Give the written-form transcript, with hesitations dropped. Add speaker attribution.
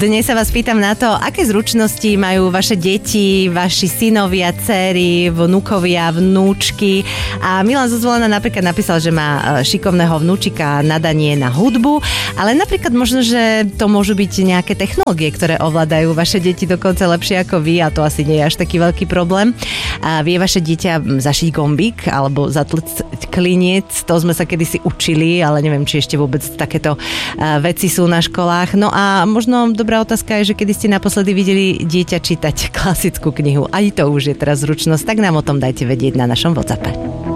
Speaker 1: Dnes sa vás pýtam na to, aké zručnosti majú vaše deti, vaši synovia, dcery, vnúkovia, vnúčky. A Milan zo Zvolena napríklad napísal, že má šikovného vnúčika nadanie na hudbu, ale napríklad možno, že to môžu byť nejaké technológie, ktoré ovládajú vaše deti dokonca lepšie ako vy a to asi nie je až taký veľký problém. A vie vaše dieťa zašiť gombík alebo zatlcť kliniec, to sme sa kedysi učili, ale neviem, či ešte vôbec takéto veci sú na školách. No a možno dobrá otázka je, že kedy ste naposledy videli dieťa čítať klasickú knihu. Aj to už je teraz zručnosť, tak nám o tom dajte vedieť na našom WhatsAppe.